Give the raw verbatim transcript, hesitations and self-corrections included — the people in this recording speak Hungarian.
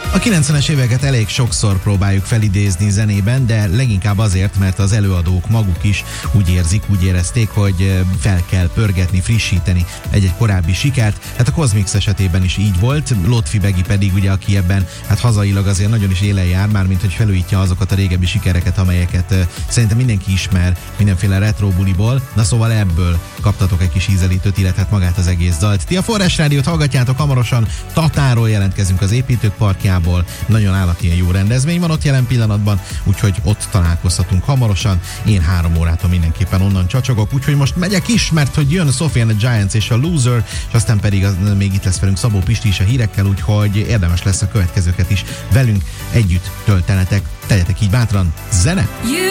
A kilencvenes éveket elég sokszor próbáljuk felidézni zenében, de leginkább azért, mert az előadók maguk is úgy érzik, úgy érezték, hogy fel kell pörgetni, frissíteni egy-egy korábbi sikert. Hát a Cosmix esetében is így volt, Lotfi Begi pedig ugye, aki ebben hát hazailag azért nagyon is élen jár, már mint hogy felújítja azokat a régebbi sikereket, amelyeket szerintem mindenki ismer mindenféle retro buliból. Na szóval ebből kaptatok egy kis ízelítőt, illetve magát az egész dalt. Ti a Forrás Rádiót hallgatjátok, hamarosan Tatáról jelentkezünk, az Építők Parkjából. Nagyon állatien jó rendezvény van ott jelen pillanatban, úgyhogy ott találkozhatunk hamarosan. Én három órától mindenképpen onnan csacsogok, úgyhogy most megyek is, mert hogy jön a Sophie and the Giants és a Loser, és aztán pedig az, még itt lesz velünk Szabó Pisti is a hírekkel, úgyhogy érdemes lesz a következőket is velünk együtt töltenetek. Tegyetek így bátran, zene!